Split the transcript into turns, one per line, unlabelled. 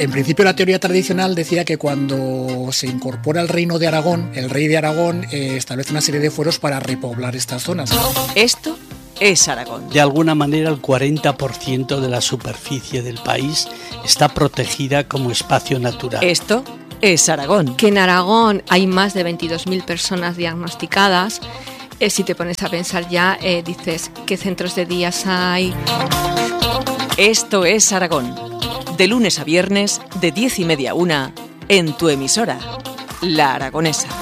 En principio la teoría tradicional decía que cuando se incorpora el reino de Aragón, el rey de Aragón establece una serie de fueros para repoblar estas zonas.
Esto es Aragón.
De alguna manera el 40% de la superficie del país está protegida como espacio natural.
Esto es Aragón.
Que en Aragón hay más de 22.000 personas diagnosticadas. Si te pones a pensar ya, dices, ¿qué centros de días hay?
Esto es Aragón. De lunes a viernes, de 10:30 a 1, en tu emisora, La Aragonesa.